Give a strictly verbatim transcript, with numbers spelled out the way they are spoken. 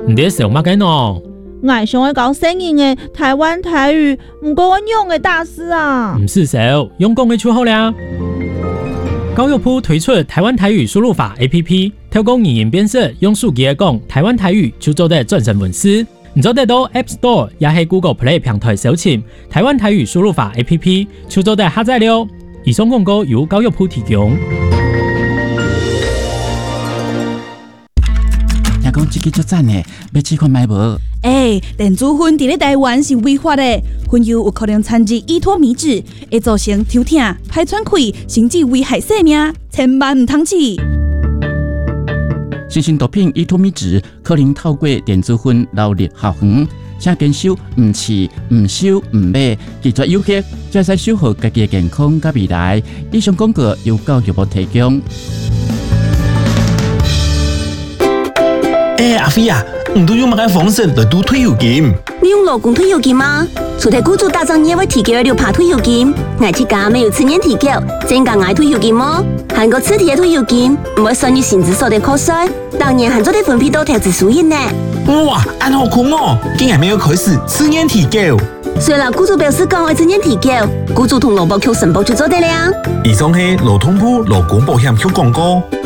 你在想乜嘅喏？ 我想要搞新颖的台湾台语，不过我用的大师啊。 唔是手，用功嘅出好啦。教育部推出台湾台语输入法 A P P， 透过语音辨识，用手机嚟讲台湾台语就做得转成文字。你做得到 App Store 也係 Google Play 平台搜尋台灣台語輸入法 A P P， 就做得下載了。以上廣告由教育部提供。 聽講這個足讚的，要試看買無？ 誒、欸，電子煙佇咧台灣是違法的，煙油有可能摻入依托米酯，會造成頭痛、排喘氣，甚至危害生命，千萬唔通試。 新型毒品依托米酯可能透過電子煙流入校園，請堅守唔試、唔收、唔買，拒絕有益，才使守護家己嘅健康甲未來。以上廣告由教育部提供。 誒、欸，阿飛啊，唔都用乜嘅方式來賭退休金？ 你用勞工退休金嗎？除咗雇主打仗也會提供六趴退休金，我自家沒有次年提繳，增加我退休金麼？韓國次提嘅退休金唔會算入薪資所得課稅，當然還做啲分配到投資收益呢。 哇，按好酷哦！竟然沒有開始次年提繳。 雖然雇主表示講會次年提繳，雇主同勞保局申報就做得了。 以上係勞動部勞工保險局廣告。